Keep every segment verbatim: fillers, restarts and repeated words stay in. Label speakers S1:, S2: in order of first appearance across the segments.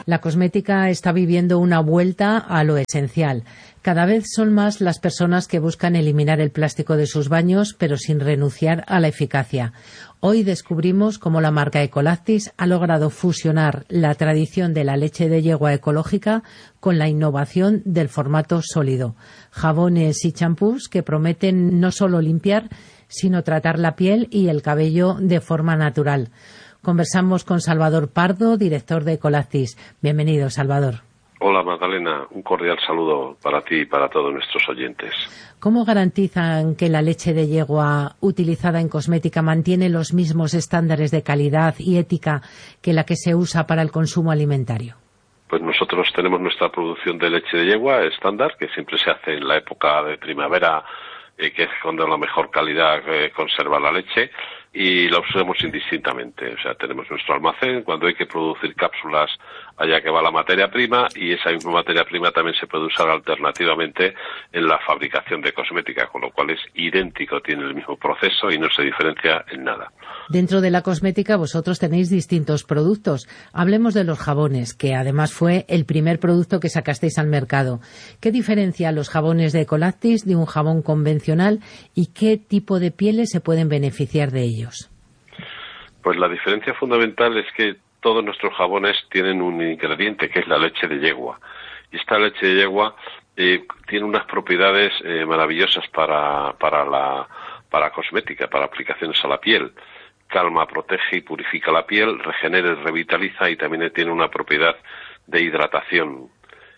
S1: La cosmética está viviendo una vuelta a lo esencial. Cada vez son más las personas que buscan eliminar el plástico de sus baños, pero sin renunciar a la eficacia. Hoy descubrimos cómo la marca Ecolactis ha logrado fusionar la tradición de la leche de yegua ecológica con la innovación del formato sólido. Jabones y champús que prometen no solo limpiar, sino tratar la piel y el cabello de forma natural. Conversamos con Salvador Pardo, director de Ecolactis. Bienvenido, Salvador.
S2: Hola, Magdalena. Un cordial saludo para ti y para todos nuestros oyentes.
S1: ¿Cómo garantizan que la leche de yegua utilizada en cosmética mantiene los mismos estándares de calidad y ética que la que se usa para el consumo alimentario?
S2: Pues nosotros tenemos nuestra producción de leche de yegua estándar, que siempre se hace en la época de primavera, eh, que es cuando la mejor calidad eh, conserva la leche, y la usamos indistintamente. O sea, tenemos nuestro almacén, cuando hay que producir cápsulas allá que va la materia prima, y esa misma materia prima también se puede usar alternativamente en la fabricación de cosmética, con lo cual es idéntico, tiene el mismo proceso y no se diferencia en nada.
S1: Dentro de la cosmética vosotros tenéis distintos productos. Hablemos de los jabones, que además fue el primer producto que sacasteis al mercado. ¿Qué diferencia los jabones de Ecolactis de un jabón convencional y qué tipo de pieles se pueden beneficiar de ellos?
S2: Pues la diferencia fundamental es que todos nuestros jabones tienen un ingrediente que es la leche de yegua. Y esta leche de yegua eh, tiene unas propiedades eh, maravillosas para, para la para cosmética, para aplicaciones a la piel. Calma, protege y purifica la piel, regenera y revitaliza, y también tiene una propiedad de hidratación.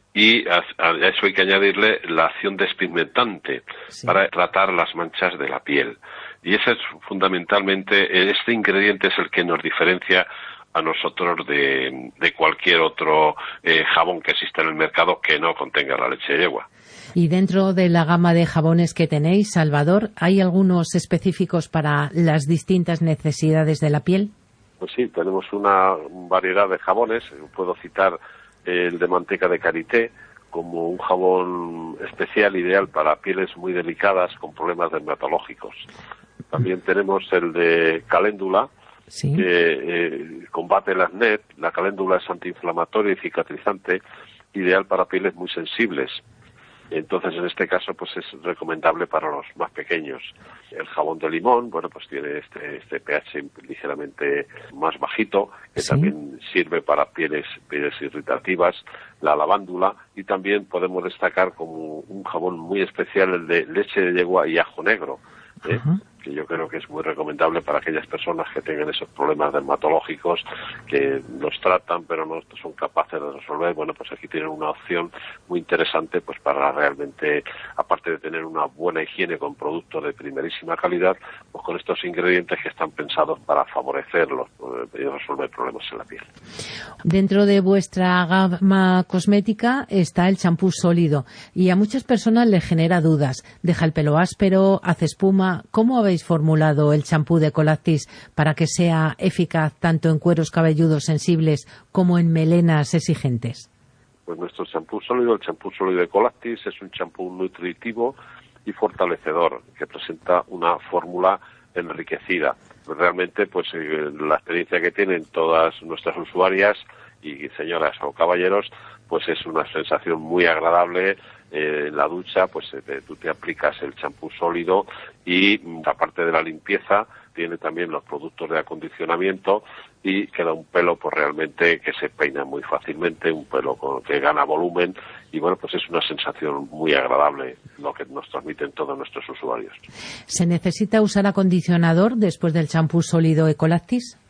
S2: Y a, a eso hay que añadirle la acción despigmentante, sí, para tratar las manchas de la piel. Y ese es fundamentalmente, este ingrediente es el que nos diferencia a nosotros de, de cualquier otro eh, jabón que exista en el mercado que no contenga la leche de yegua.
S1: Y dentro de la gama de jabones que tenéis, Salvador, ¿hay algunos específicos para las distintas necesidades de la piel?
S2: Pues sí, tenemos una variedad de jabones. Puedo citar el de manteca de karité como un jabón especial ideal para pieles muy delicadas con problemas dermatológicos. También tenemos el de caléndula, sí, que eh, combate el acné. La caléndula es antiinflamatoria y cicatrizante, ideal para pieles muy sensibles. Entonces, en este caso, pues es recomendable para los más pequeños. El jabón de limón, bueno, pues tiene este, este pH ligeramente más bajito, que ¿sí? también sirve para pieles, pieles irritativas. La lavándula, y también podemos destacar como un jabón muy especial el de leche de yegua y ajo negro, ¿eh? que yo creo que es muy recomendable para aquellas personas que tengan esos problemas dermatológicos, que los tratan pero no son capaces de resolver. Bueno, pues aquí tienen una opción muy interesante, pues para realmente, aparte de tener una buena higiene con productos de primerísima calidad, pues con estos ingredientes que están pensados para favorecerlos y resolver problemas en la piel.
S1: Dentro de vuestra gama cosmética está el champú sólido, y a muchas personas les genera dudas. Deja el pelo áspero, hace espuma. ¿Cómo habéis formulado el champú de Ecolactis para que sea eficaz tanto en cueros cabelludos sensibles como en melenas exigentes?
S2: Pues nuestro champú sólido, el champú sólido de Ecolactis, es un champú nutritivo y fortalecedor que presenta una fórmula enriquecida. Realmente, pues eh, la experiencia que tienen todas nuestras usuarias y señoras o caballeros, pues es una sensación muy agradable. Eh, en la ducha, pues eh, tú te aplicas el champú sólido y, aparte de la limpieza, tiene también los productos de acondicionamiento y queda un pelo pues realmente que se peina muy fácilmente, un pelo con, que gana volumen, y bueno, pues es una sensación muy agradable lo que nos transmiten todos nuestros usuarios.
S1: ¿Se necesita usar acondicionador después del champú sólido Ecolactis?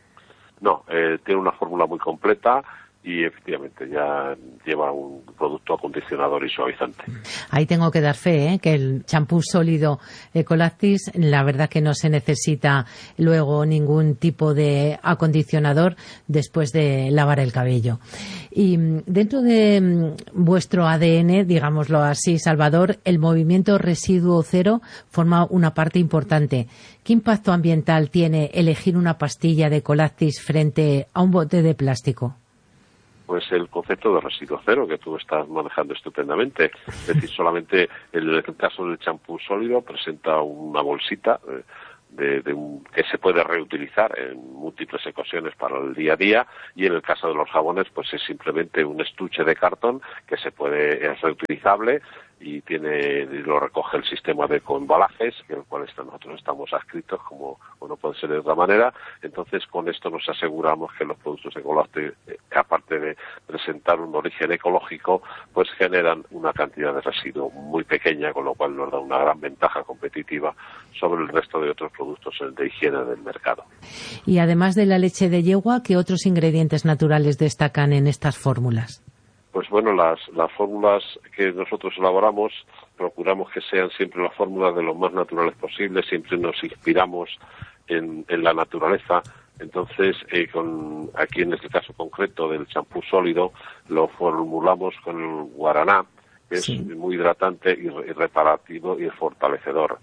S2: No, eh, tiene una fórmula muy completa y efectivamente ya lleva un producto acondicionador y suavizante.
S1: Ahí tengo que dar fe, ¿eh? que el champú sólido Ecolactis, la verdad que no se necesita luego ningún tipo de acondicionador después de lavar el cabello. Y dentro de vuestro A D N, digámoslo así, Salvador, el movimiento residuo cero forma una parte importante. ¿Qué impacto ambiental tiene elegir una pastilla de Ecolactis frente a un bote de plástico?
S2: Pues el concepto de residuo cero que tú estás manejando estupendamente. Es decir, solamente en el caso del champú sólido presenta una bolsita, eh, de, de un, que se puede reutilizar en múltiples ocasiones para el día a día, y en el caso de los jabones pues es simplemente un estuche de cartón que se puede, es reutilizable y tiene, lo recoge el sistema de ecoembalajes, en el cual nosotros estamos adscritos, como o no puede ser de otra manera. Entonces con esto nos aseguramos que los productos ecológicos, aparte de presentar un origen ecológico, pues generan una cantidad de residuo muy pequeña, con lo cual nos da una gran ventaja competitiva sobre el resto de otros productos de higiene del mercado.
S1: Y además de la leche de yegua, ¿qué otros ingredientes naturales destacan en estas fórmulas?
S2: Pues bueno, las, las fórmulas que nosotros elaboramos, procuramos que sean siempre las fórmulas de lo más naturales posibles, siempre nos inspiramos en, en la naturaleza. Entonces, eh, con, aquí en este caso concreto del champú sólido, lo formulamos con el guaraná, que sí. es muy hidratante y, y reparativo y fortalecedor.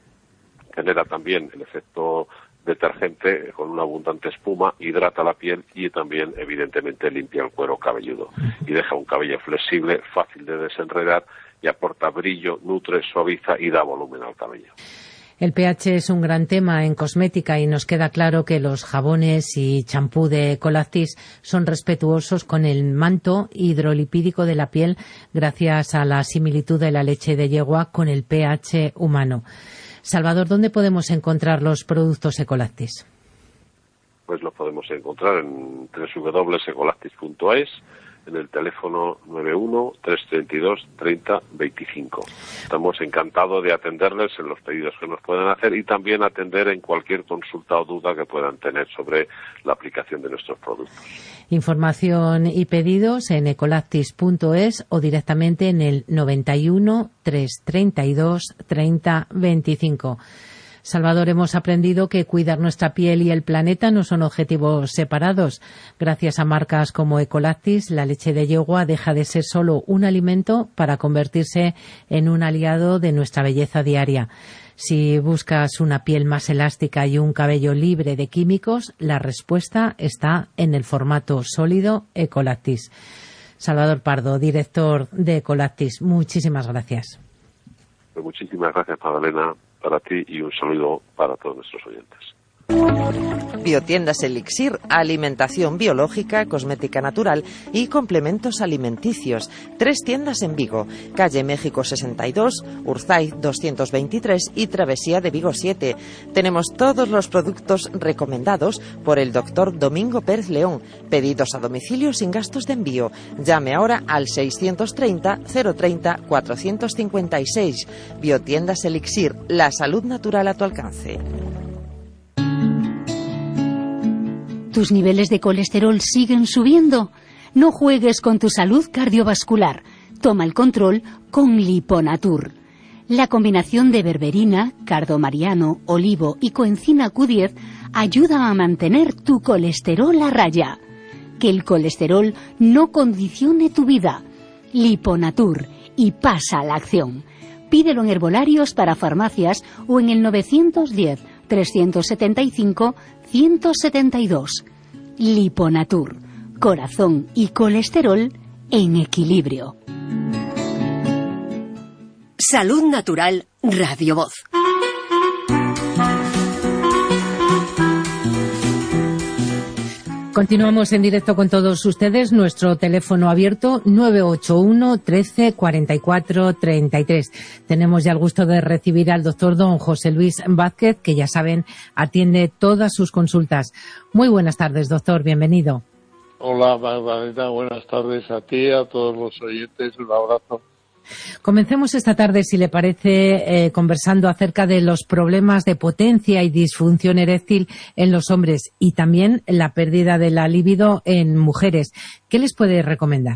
S2: Genera también el efecto detergente con una abundante espuma, hidrata la piel y también evidentemente limpia el cuero cabelludo y deja un cabello flexible, fácil de desenredar y aporta brillo, nutre, suaviza y da volumen al cabello.
S1: El pH es un gran tema en cosmética y nos queda claro que los jabones y champú de Ecolactis son respetuosos con el manto hidrolipídico de la piel gracias a la similitud de la leche de yegua con el pH humano. Salvador, ¿dónde podemos encontrar los productos Ecolactis?
S2: Pues los podemos encontrar en doble u doble u doble u punto ecolactis punto es, en el teléfono nueve uno, tres tres dos, treinta, veinticinco. Estamos encantados de atenderles en los pedidos que nos puedan hacer y también atender en cualquier consulta o duda que puedan tener sobre la aplicación de nuestros productos.
S1: Información y pedidos en ecolactis punto es o directamente en el noventa y uno, trescientos treinta y dos, treinta, veinticinco. Salvador, hemos aprendido que cuidar nuestra piel y el planeta no son objetivos separados. Gracias a marcas como Ecolactis, la leche de yegua deja de ser solo un alimento para convertirse en un aliado de nuestra belleza diaria. Si buscas una piel más elástica y un cabello libre de químicos, la respuesta está en el formato sólido Ecolactis. Salvador Pardo, director de Ecolactis, muchísimas gracias.
S2: Pues muchísimas gracias, Magdalena, para ti y un saludo para todos nuestros oyentes.
S3: Biotiendas Elixir, alimentación biológica, cosmética natural y complementos alimenticios. Tres tiendas en Vigo, calle México sesenta y dos, Urzaiz doscientos veintitrés y Travesía de Vigo siete. Tenemos todos los productos recomendados por el doctor Domingo Pérez León. Pedidos a domicilio sin gastos de envío. Llame ahora al seiscientos treinta, cero treinta, cuatrocientos cincuenta y seis. Biotiendas Elixir, la salud natural a tu alcance.
S4: ¿Tus niveles de colesterol siguen subiendo? No juegues con tu salud cardiovascular. Toma el control con Liponatur. La combinación de berberina, cardomariano, olivo y coenzima Q diez ayuda a mantener tu colesterol a raya. Que el colesterol no condicione tu vida. Liponatur, y pasa a la acción. Pídelo en herbolarios para farmacias o en el novecientos diez, trescientos setenta y cinco, ciento setenta y dos. Liponatur, corazón y colesterol en equilibrio.
S5: Salud Natural, Radio Voz.
S1: Continuamos en directo con todos ustedes. Nuestro teléfono abierto nueve ocho uno, trece, cuarenta y cuatro, treinta y tres. Tenemos ya el gusto de recibir al doctor don José Luis Vázquez, que ya saben, atiende todas sus consultas. Muy buenas tardes, doctor. Bienvenido.
S6: Hola, Magdalena. Buenas tardes a ti, a todos los oyentes. Un abrazo.
S1: Comencemos esta tarde, si le parece, eh, conversando acerca de los problemas de potencia y disfunción eréctil en los hombres y también la pérdida de la libido en mujeres. ¿Qué les puede recomendar?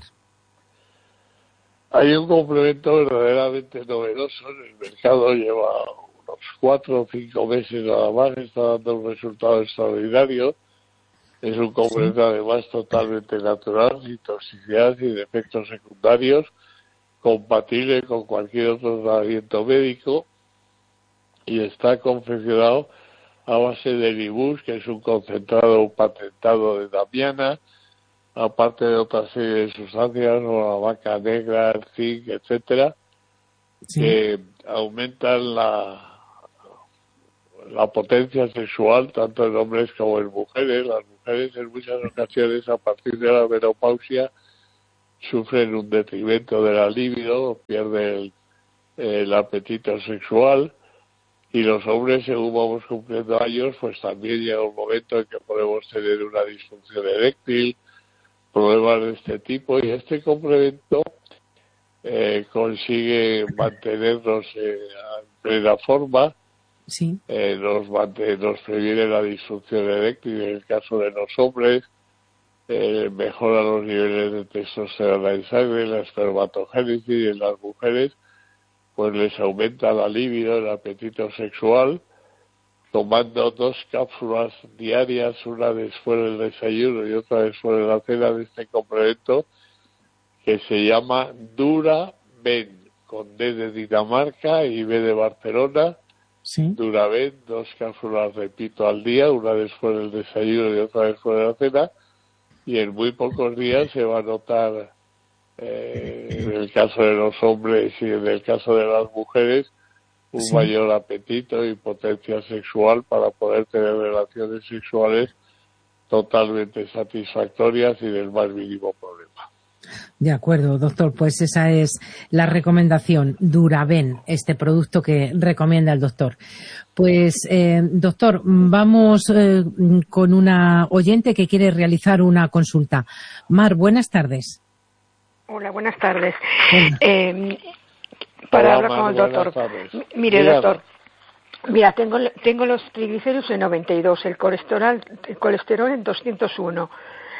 S6: Hay un complemento verdaderamente novedoso en el mercado, lleva unos cuatro o cinco meses nada más, está dando un resultado extraordinario. Es un complemento ¿Sí? además totalmente natural, sin toxicidad, sin efectos secundarios, compatible con cualquier otro tratamiento médico y está confeccionado a base de Libus, que es un concentrado patentado de Damiana, aparte de otra serie de sustancias como la vaca negra, el zinc, etcétera, sí. que aumentan la la potencia sexual tanto en hombres como en mujeres. Las mujeres en muchas ocasiones a partir de la menopausia sufren un detrimento de la libido, pierden el, el apetito sexual, y los hombres, según vamos cumpliendo años, pues también llega un momento en que podemos tener una disfunción eréctil, problemas de este tipo, y este complemento eh, consigue mantenernos eh, en plena forma.
S1: Sí.
S6: Eh, nos, mantiene, nos previene la disfunción eréctil en el caso de los hombres, eh, mejora los niveles de testosterona en sangre, la espermatogénesis, y en las mujeres pues les aumenta la libido, el apetito sexual, tomando dos cápsulas diarias, una después del desayuno y otra después de la cena, de este complemento que se llama Duraben, con D de Dinamarca y B de Barcelona.
S1: Sí.
S6: Duraben, dos cápsulas, repito, al día, una después del desayuno y otra después de la cena, y en muy pocos días se va a notar, eh, en el caso de los hombres y en el caso de las mujeres, un
S1: Sí.
S6: mayor apetito y potencia sexual para poder tener relaciones sexuales totalmente satisfactorias y del más mínimo problema.
S1: De acuerdo, doctor, pues esa es la recomendación, Duraben, este producto que recomienda el doctor. Pues, eh, doctor, vamos eh, con una oyente que quiere realizar una consulta. Mar, buenas tardes.
S7: Hola, buenas tardes.
S1: Hola.
S7: Eh, para
S6: Hola,
S7: hablar
S6: Mar,
S7: con el doctor.
S6: buenas tardes.
S7: Mire,
S6: Dígame.
S7: doctor. Mira, tengo tengo los triglicéridos en noventa y dos, el colesterol, el colesterol en doscientos uno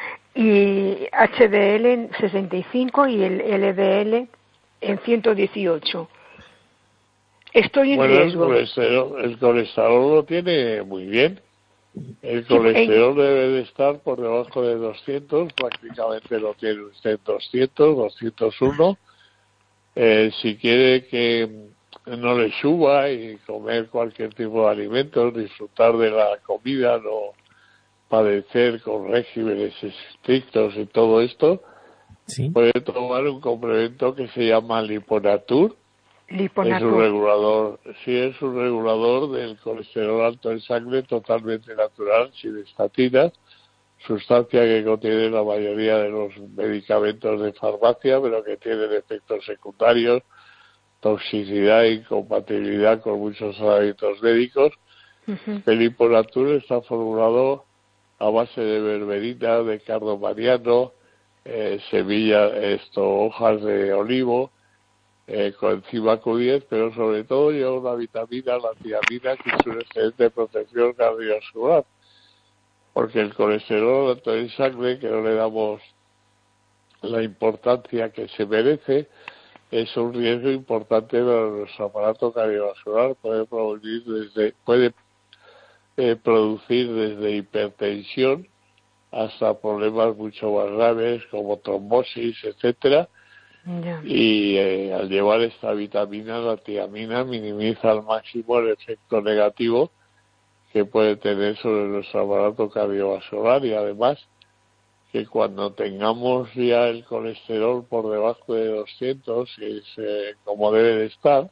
S7: y H D L en sesenta y cinco y el L D L en ciento dieciocho. Estoy en
S6: Bueno, el
S7: riesgo.
S6: colesterol, el colesterol lo tiene muy bien. El
S7: Sí,
S6: colesterol debe de estar por debajo de doscientos, prácticamente lo tiene usted doscientos, doscientos uno. Eh, si quiere que no le suba y comer cualquier tipo de alimentos, disfrutar de la comida, no padecer con regímenes estrictos y todo esto,
S1: Sí.
S6: puede tomar un complemento que se llama Liponatur. Es un
S7: Liponatur.
S6: regulador, sí, es un regulador del colesterol alto en sangre totalmente natural, sin estatinas, sustancia que contiene la mayoría de los medicamentos de farmacia, pero que tienen efectos secundarios, toxicidad e incompatibilidad con muchos hábitos médicos.
S7: Uh-huh.
S6: El Liponatur está formulado a base de berberina, de cardo mariano, eh, semillas, esto, hojas de olivo, eh, coenzima Q diez, pero sobre todo lleva una vitamina, la tiamina, que es una excelente protección cardiovascular, porque el colesterol alto en sangre, que no le damos la importancia que se merece, es un riesgo importante para nuestro aparato cardiovascular. Puede producir desde, puede eh, producir desde hipertensión hasta problemas mucho más graves como trombosis, etcétera.
S7: Ya.
S6: Y eh, al llevar esta vitamina, la tiamina, minimiza al máximo el efecto negativo que puede tener sobre nuestro aparato cardiovascular, y además que cuando tengamos ya el colesterol por debajo de doscientos, que es eh, como debe de estar,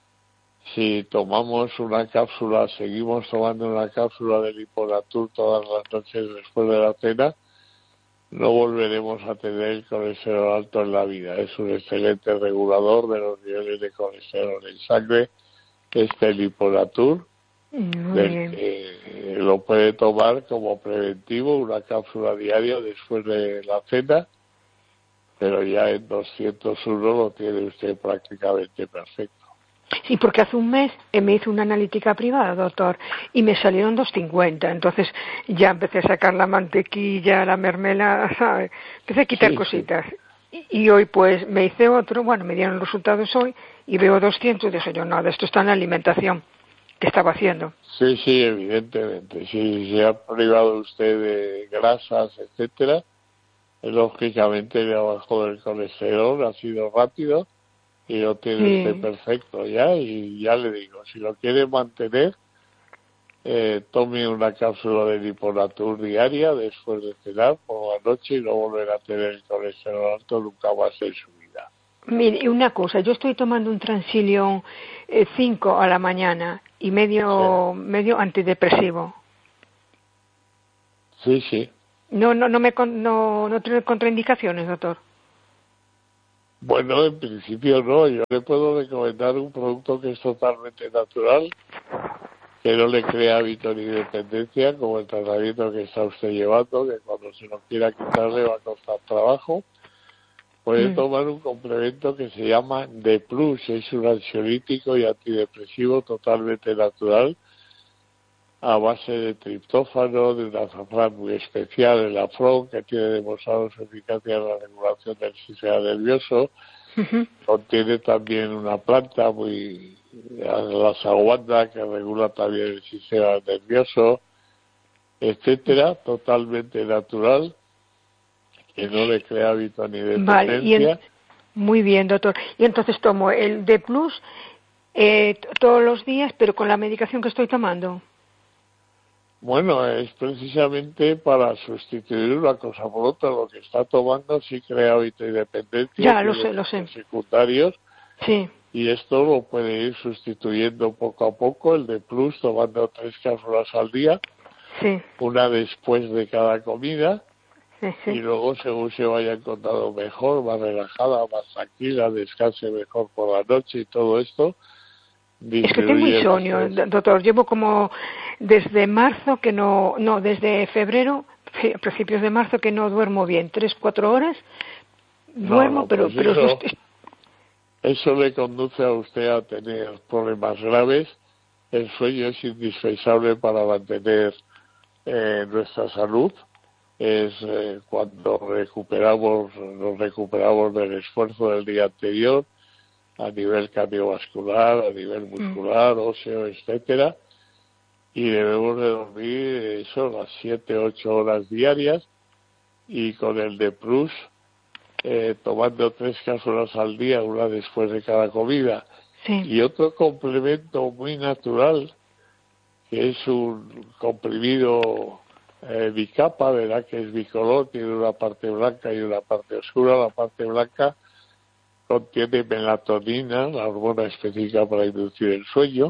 S6: si tomamos una cápsula, seguimos tomando una cápsula de Liponatur todas las noches después de la cena, no volveremos a tener el colesterol alto en la vida. Es un excelente regulador de los niveles de colesterol en sangre, este Liponatur,
S7: Muy
S6: del
S7: bien.
S6: que lo puede tomar como preventivo, una cápsula diaria después de la cena, pero ya en doscientos uno lo tiene usted prácticamente perfecto.
S7: Sí, porque hace un mes eh, me hizo una analítica privada, doctor, y me salieron dos cincuenta. Entonces ya empecé a sacar la mantequilla, la mermelada, ¿sabe? Empecé a quitar
S6: Sí,
S7: cositas. Y, y hoy pues me hice otro, bueno, me dieron los resultados hoy y veo doscientos y dije yo, nada, esto está en la alimentación que estaba haciendo.
S6: Sí, sí, evidentemente. Si se ha privado usted de grasas, etcétera, lógicamente le ha bajado el colesterol, ha sido rápido y lo tiene
S7: Sí.
S6: usted perfecto ya. Y ya le digo, si lo quiere mantener, eh, tome una cápsula de Liponatur diaria después de cenar por la noche y no volverá a tener el colesterol alto nunca más en su vida.
S7: Mire, y una cosa, yo estoy tomando un Transilion cinco a la mañana y medio sí. medio antidepresivo.
S6: Sí, sí.
S7: No, no, no me no, no tiene contraindicaciones, doctor.
S6: Bueno, en principio no. Yo le puedo recomendar un producto que es totalmente natural, que no le crea hábito ni dependencia, como el tratamiento que está usted llevando, que cuando se lo quiera quitar le va a costar trabajo. Puede mm. tomar un complemento que se llama D plus, es un ansiolítico y antidepresivo totalmente natural, a base de triptófano, de un azafrán muy especial, el afrón, que tiene demostrado su eficacia en la regulación del sistema nervioso. Uh-huh. Contiene también una planta muy, la saguanda, que regula también el sistema nervioso, etcétera, totalmente natural, que no le crea hábito ni dependencia.
S7: Vale, y en, muy bien, doctor. Y entonces tomo el D plus eh, todos los días, pero con la medicación que estoy tomando.
S6: Bueno, es precisamente para sustituir una cosa por otra. Lo que está tomando sí crea hábito y dependencia.
S7: Ya, lo sé, lo sé.
S6: Secundarios.
S7: Sí.
S6: Y esto lo puede ir sustituyendo poco a poco. El D plus tomando tres cápsulas al día.
S7: Sí.
S6: Una después de cada comida.
S7: Sí, sí.
S6: Y luego, según se vaya encontrando mejor, más relajada, más tranquila, descanse mejor por la noche y todo esto.
S7: Es que tengo insomnio, doctor. Llevo como desde marzo que no, no, desde febrero, a principios de marzo que no duermo bien. Tres, cuatro horas duermo,
S6: no, no,
S7: pero...
S6: Pues
S7: pero
S6: eso,
S7: usted...
S6: eso le conduce a usted a tener problemas graves. El sueño es indispensable para mantener eh, nuestra salud. Es eh, cuando recuperamos, nos recuperamos del esfuerzo del día anterior, a nivel cardiovascular, a nivel muscular, mm. óseo, etcétera, y debemos de dormir eso las siete, ocho horas diarias, y con el D plus eh, tomando tres cápsulas al día, una después de cada comida,
S7: sí.
S6: y otro complemento muy natural, que es un comprimido eh, bicapa, ¿verdad? Que es bicolor, tiene una parte blanca y una parte oscura. La parte blanca contiene melatonina, la hormona específica para inducir el sueño,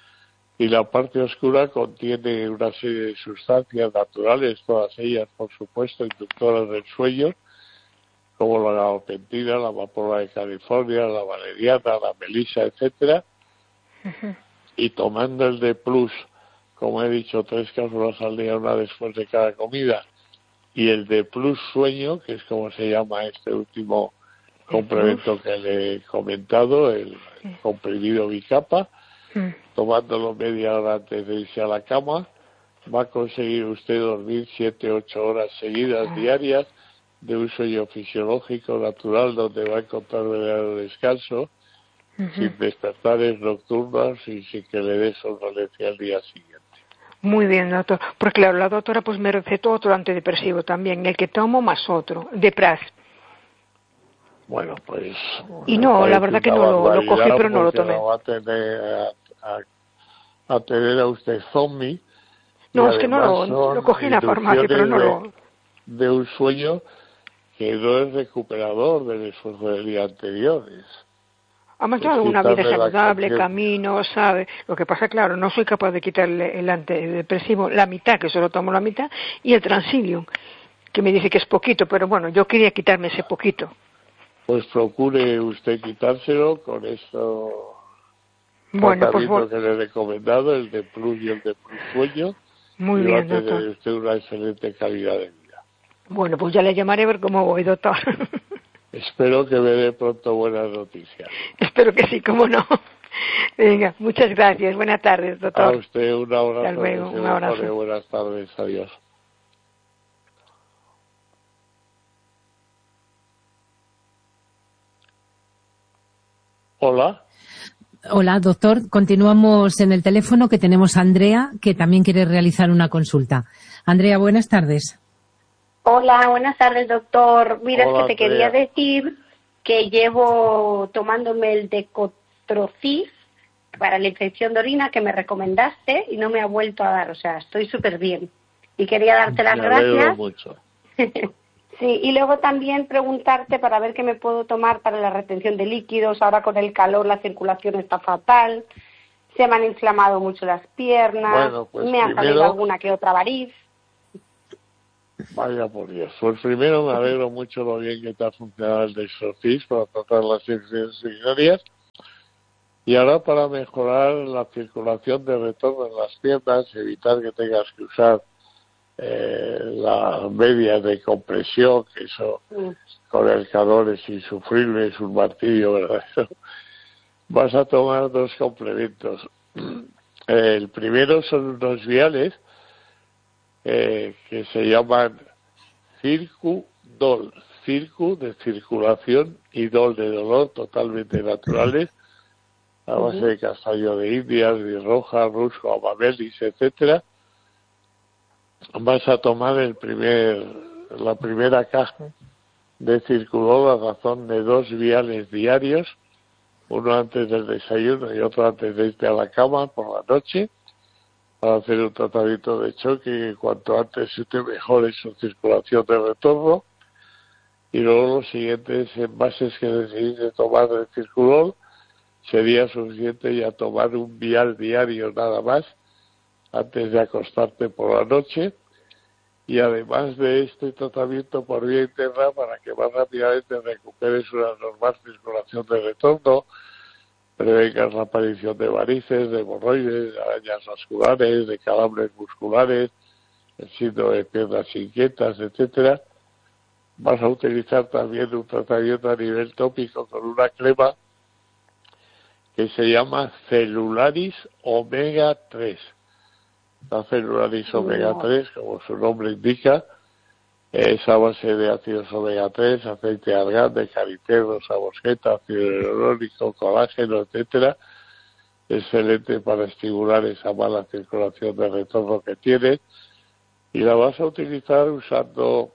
S6: y la parte oscura contiene una serie de sustancias naturales, todas ellas, por supuesto, inductoras del sueño, como la gabapentina, la amapola de California, la valeriana, la melisa, etcétera. Uh-huh. Y tomando el D plus, como he dicho, tres cápsulas al día, una después de cada comida, y el D plus sueño, que es como se llama este último complemento que le he comentado, el sí. comprimido bicapa, sí. tomándolo media hora antes de irse a la cama, va a conseguir usted dormir siete, ocho horas seguidas ah. diarias de un sueño fisiológico natural, donde va a encontrar verdadero descanso, uh-huh. sin despertares nocturnos y sin que le dé somnolencia al día siguiente.
S7: Muy bien, doctor. Porque claro, la doctora pues me recetó otro antidepresivo también, el que tomo más otro, Depraz.
S6: Bueno, pues...
S7: Y no, la verdad que no lo, lo cogí, pero no lo tomé.
S6: Va a tener a, a, a tener a usted zombie.
S7: No, es que no lo, lo cogí en la farmacia, pero no
S6: de,
S7: lo...
S6: De un sueño que no es recuperador del esfuerzo del día anterior.
S7: Además, yo hago una vida saludable, camino, ¿sabe? Lo que pasa, claro, no soy capaz de quitarle el antidepresivo, la mitad, que solo tomo la mitad, y el Transilium, que me dice que es poquito, pero bueno, yo quería quitarme ese poquito.
S6: Pues procure usted quitárselo con esto
S7: bueno, pues,
S6: que le he recomendado, el D plus y el D plus sueño.
S7: Muy
S6: y
S7: bien,
S6: va a tener
S7: doctor.
S6: usted una excelente calidad de vida.
S7: Bueno, pues ya le llamaré a ver cómo voy, doctor.
S6: Espero que me dé pronto buenas noticias.
S7: Espero que sí, cómo no. Venga, muchas gracias. Buenas tardes, doctor.
S6: A usted un abrazo.
S7: Hasta luego, un abrazo.
S6: Buenas tardes, adiós. Hola.
S1: Hola, doctor. Continuamos en el teléfono, que tenemos a Andrea, que también quiere realizar una consulta. Andrea, buenas tardes.
S8: Hola, buenas tardes, doctor. Mira,
S6: Hola,
S8: es que te
S6: Andrea.
S8: quería decir que llevo tomándome el Decotrocif para la infección de orina que me recomendaste y no me ha vuelto a dar. O sea, estoy súper bien. Y quería darte las
S6: me alegro
S8: gracias.
S6: mucho.
S8: Sí, y luego también preguntarte para ver qué me puedo tomar para la retención de líquidos. Ahora con el calor la circulación está fatal, se me han inflamado mucho las piernas,
S6: Bueno, pues
S8: me ha
S6: primero,
S8: salido alguna que otra variz.
S6: Vaya por Dios. Pues primero me alegro mucho lo bien que te ha funcionado el Dextrofis para tratar las infecciones urinarias. Y ahora para mejorar la circulación de retorno en las piernas, evitar que tengas que usar eh, las medias de compresión, que eso sí, con el calor es insufrible, es un martirio verdadero. Vas a tomar dos complementos. El primero son unos viales eh, que se llaman Circu Dol. Circu de circulación y Dol de dolor, totalmente naturales, a base de castaño de India, de roja, rusco, amamelis, etcétera. Vas a tomar el primer, la primera caja de Circulol a razón de dos viales diarios, uno antes del desayuno y otro antes de irte a la cama por la noche, para hacer un tratamiento de choque que cuanto antes se te mejore su circulación de retorno. Y luego los siguientes envases que decidís tomar de Circulol, sería suficiente ya tomar un vial diario nada más antes de acostarte por la noche, y además de este tratamiento por vía interna para que más rápidamente recuperes una normal circulación de retorno, prevengas la aparición de varices, de hemorroides, de arañas vasculares, de calambres musculares, el síndrome de piernas inquietas, etcétera. Vas a utilizar también un tratamiento a nivel tópico con una crema que se llama Celularis Omega tres. La Celularis Omega tres, como su nombre indica, es a base de ácidos omega tres, aceite de argán, de caricero, sabosqueta, ácido hialurónico, colágeno, etcétera. Excelente para estimular esa mala circulación de retorno que tiene, y la vas a utilizar usando,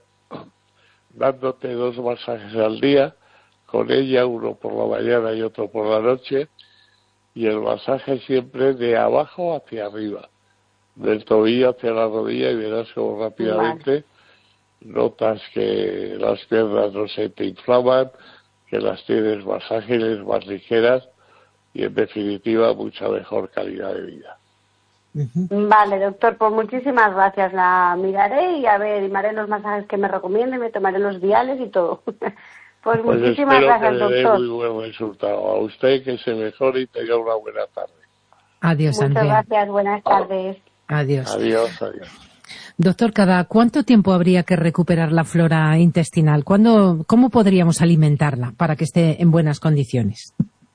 S6: dándote dos masajes al día, con ella uno por la mañana y otro por la noche, y el masaje siempre de abajo hacia arriba, del tobillo hacia la rodilla, y verás como rápidamente vale. Notas que las piernas no se te inflaman, que las tienes más ágiles, más ligeras, y en definitiva mucha mejor calidad de vida.
S8: Uh-huh. Vale, doctor, pues muchísimas gracias. La miraré y a ver, y me haré los masajes que me recomiende, me tomaré los viales y todo. Pues, pues muchísimas gracias,
S6: que
S8: doctor.
S6: Le dé muy buen resultado. A usted que se mejore y tenga una buena tarde.
S1: Adiós,
S8: Muchas
S1: Andrea.
S8: gracias, buenas tardes.
S1: Adiós.
S6: Adiós, adiós.
S1: Doctor, ¿cada cuánto tiempo habría que recuperar la flora intestinal? ¿Cuándo, cómo podríamos alimentarla para que esté en buenas condiciones?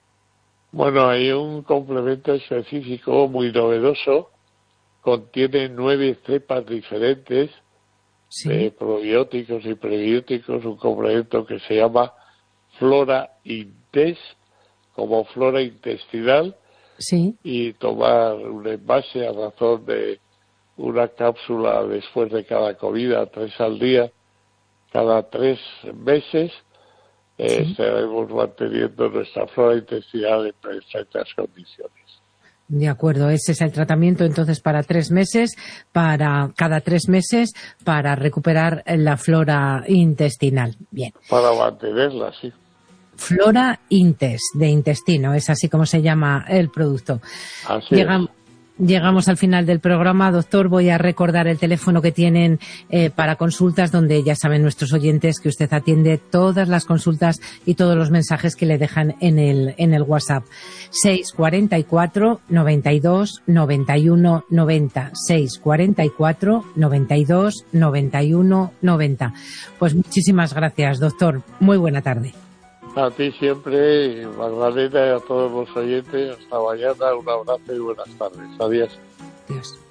S6: Bueno, hay un complemento específico muy novedoso. Contiene nueve cepas diferentes sí. de probióticos y prebióticos, un complemento que se llama Flora Intest, como flora intestinal,
S1: sí.
S6: y tomar un envase a razón de una cápsula después de cada comida, tres al día, cada tres meses, eh, sí. estaremos manteniendo nuestra flora intestinal en perfectas condiciones.
S1: De acuerdo, ese es el tratamiento entonces para tres meses, para cada tres meses, para recuperar la flora intestinal. Bien.
S6: Para mantenerla, sí.
S1: Flora Intest, de intestino, es así como se llama el producto.
S6: Así
S1: Llegamos,
S6: es.
S1: Llegamos al final del programa, doctor. Voy a recordar el teléfono que tienen eh, para consultas, donde ya saben nuestros oyentes que usted atiende todas las consultas y todos los mensajes que le dejan en el en el WhatsApp. seis cuarenta y cuatro, noventa y dos, noventa y uno, noventa. seis cuarenta y cuatro, noventa y dos, noventa y uno, noventa. Pues muchísimas gracias, doctor. Muy buena tarde.
S6: A ti siempre, Magdalena, y a todos los oyentes. Hasta mañana, un abrazo y buenas tardes. Adiós.
S1: Adiós.